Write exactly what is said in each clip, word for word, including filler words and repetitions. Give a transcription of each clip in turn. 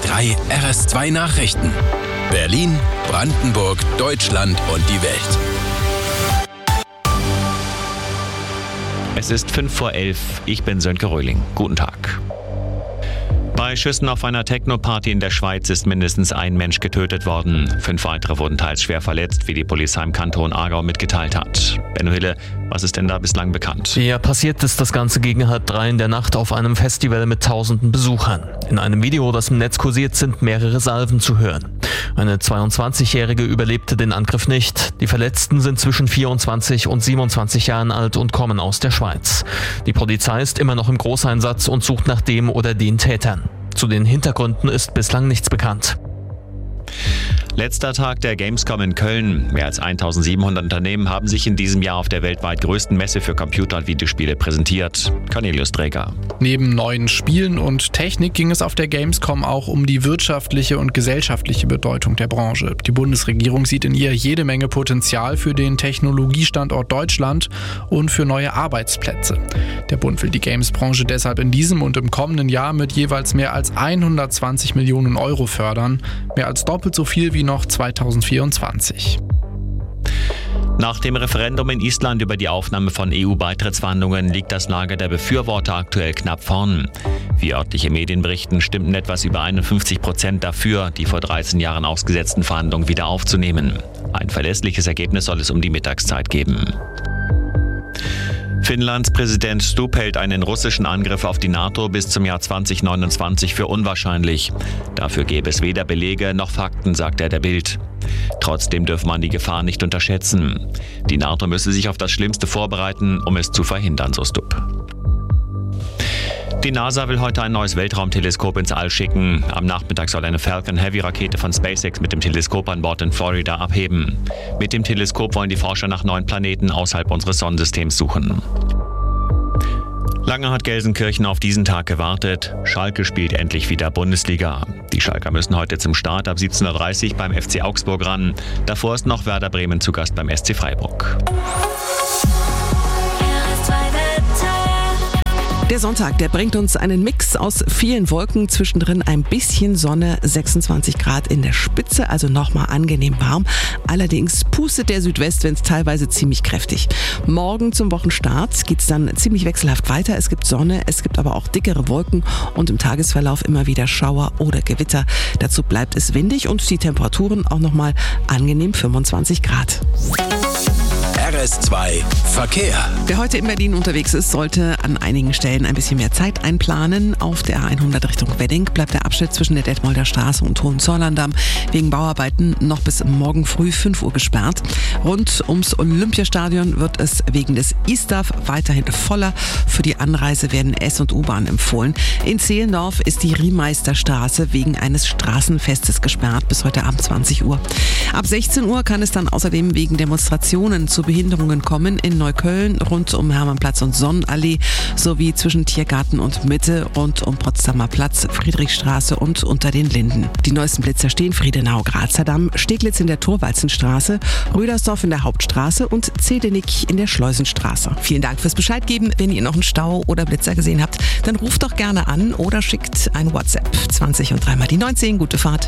drei R S zwei Nachrichten. Berlin, Brandenburg, Deutschland und die Welt. Es ist fünf vor elf. Ich bin Sönke Röhling. Guten Tag. Bei Schüssen auf einer Techno-Party in der Schweiz ist mindestens ein Mensch getötet worden. Fünf weitere wurden teils schwer verletzt, wie die Polizei im Kanton Aargau mitgeteilt hat. Benno Hille, was ist denn da bislang bekannt? Ja, passiert ist das Ganze gegen halb drei in der Nacht auf einem Festival mit tausenden Besuchern. In einem Video, das im Netz kursiert, sind mehrere Salven zu hören. Eine zweiundzwanzigjährige überlebte den Angriff nicht. Die Verletzten sind zwischen vierundzwanzig und siebenundzwanzig Jahren alt und kommen aus der Schweiz. Die Polizei ist immer noch im Großeinsatz und sucht nach dem oder den Tätern. Zu den Hintergründen ist bislang nichts bekannt. Letzter Tag der Gamescom in Köln. Mehr als eintausendsiebenhundert Unternehmen haben sich in diesem Jahr auf der weltweit größten Messe für Computer- und Videospiele präsentiert. Cornelius Dreger. Neben neuen Spielen und Technik ging es auf der Gamescom auch um die wirtschaftliche und gesellschaftliche Bedeutung der Branche. Die Bundesregierung sieht in ihr jede Menge Potenzial für den Technologiestandort Deutschland und für neue Arbeitsplätze. Der Bund will die Games-Branche deshalb in diesem und im kommenden Jahr mit jeweils mehr als hundertzwanzig Millionen Euro fördern. Mehr als doppelt so viel wie noch zweitausendvierundzwanzig. Nach dem Referendum in Island über die Aufnahme von E U-Beitrittsverhandlungen liegt das Lager der Befürworter aktuell knapp vorn. Wie örtliche Medien berichten, stimmten etwas über einundfünfzig Prozent dafür, die vor dreizehn Jahren ausgesetzten Verhandlungen wieder aufzunehmen. Ein verlässliches Ergebnis soll es um die Mittagszeit geben. Finnlands Präsident Stubb hält einen russischen Angriff auf die NATO bis zum Jahr zweitausendneunundzwanzig für unwahrscheinlich. Dafür gäbe es weder Belege noch Fakten, sagt er der Bild. Trotzdem dürfe man die Gefahr nicht unterschätzen. Die NATO müsse sich auf das Schlimmste vorbereiten, um es zu verhindern, so Stubb. Die NASA will heute ein neues Weltraumteleskop ins All schicken. Am Nachmittag soll eine Falcon Heavy-Rakete von SpaceX mit dem Teleskop an Bord in Florida abheben. Mit dem Teleskop wollen die Forscher nach neuen Planeten außerhalb unseres Sonnensystems suchen. Lange hat Gelsenkirchen auf diesen Tag gewartet. Schalke spielt endlich wieder Bundesliga. Die Schalker müssen heute zum Start ab siebzehn Uhr dreißig beim F C Augsburg ran. Davor ist noch Werder Bremen zu Gast beim S C Freiburg. Der Sonntag, der bringt uns einen Mix aus vielen Wolken, zwischendrin ein bisschen Sonne, sechsundzwanzig Grad in der Spitze, also nochmal angenehm warm. Allerdings pustet der Südwestwind teilweise ziemlich kräftig. Morgen zum Wochenstart geht's dann ziemlich wechselhaft weiter. Es gibt Sonne, es gibt aber auch dickere Wolken und im Tagesverlauf immer wieder Schauer oder Gewitter. Dazu bleibt es windig und die Temperaturen auch nochmal angenehm fünfundzwanzig Grad. R S zwei Verkehr. Wer heute in Berlin unterwegs ist, sollte an einigen Stellen ein bisschen mehr Zeit einplanen. Auf der A hundert Richtung Wedding bleibt der Abschnitt zwischen der Detmolder Straße und Hohenzollern-Damm wegen Bauarbeiten noch bis morgen früh fünf Uhr gesperrt. Rund ums Olympiastadion wird es wegen des E-Staff weiterhin voller. Für die Anreise werden S- und U-Bahn empfohlen. In Zehlendorf ist die Riemeisterstraße wegen eines Straßenfestes gesperrt bis heute Abend zwanzig Uhr. Ab sechzehn Uhr kann es dann außerdem wegen Demonstrationen zu Behinderungen kommen in Neukölln rund um Hermannplatz und Sonnenallee sowie zwischen Tiergarten und Mitte rund um Potsdamer Platz, Friedrichstraße und unter den Linden. Die neuesten Blitzer stehen Friedenau, Grazer Damm, Steglitz in der Thorwalzenstraße, Rüdersdorf in der Hauptstraße und Zedenick in der Schleusenstraße. Vielen Dank fürs Bescheid geben. Wenn ihr noch einen Stau oder Blitzer gesehen habt, dann ruft doch gerne an oder schickt ein WhatsApp. zwanzig und dreimal die neunzehn. Gute Fahrt.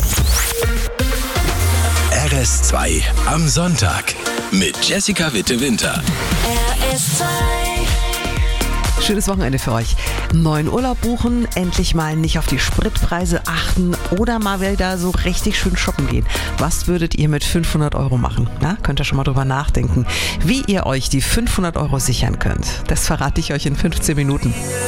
R S zwei am Sonntag mit Jessica Witte-Winter. R S zwei. Schönes Wochenende für euch. Neuen Urlaub buchen, endlich mal nicht auf die Spritpreise achten oder mal wieder so richtig schön shoppen gehen. Was würdet ihr mit fünfhundert Euro machen? Na, könnt ihr schon mal drüber nachdenken, wie ihr euch die fünfhundert Euro sichern könnt. Das verrate ich euch in fünfzehn Minuten.